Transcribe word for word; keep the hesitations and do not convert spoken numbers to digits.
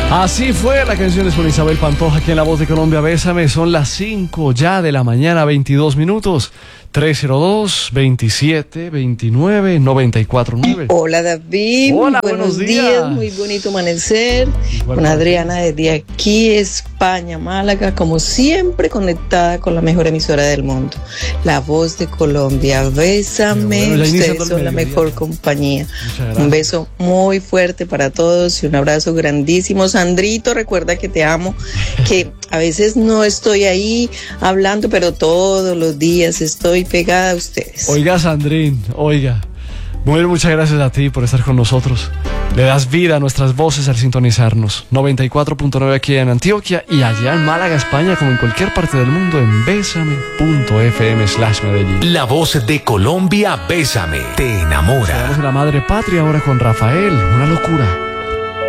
Así fue, la canción es con Isabel Pantoja aquí en La Voz de Colombia. Bésame, son las cinco ya de la mañana, veintidós minutos. tres cero dos, veintisiete, veintinueve, noventa y cuatro nueve. Hola David, hola, muy buenos, buenos días. días, muy bonito amanecer. Igual con para Adriana desde aquí, España, Málaga, como siempre conectada con la mejor emisora del mundo, La Voz de Colombia. Bésame, bueno, ustedes son la mejor compañía. Un beso muy fuerte para todos y un abrazo grandísimo. Sandrito, recuerda que te amo, que a veces no estoy ahí hablando, pero todos los días estoy pegada a ustedes. Oiga, Sandrín, oiga, bueno, muchas gracias a ti por estar con nosotros. Le das vida a nuestras voces al sintonizarnos. noventa y cuatro punto nueve aquí en Antioquia y allá en Málaga, España, como en cualquier parte del mundo, en bésame.fm slash Medellín. La Voz de Colombia, Bésame, te enamora. Estamos en la madre patria ahora con Rafael, una locura.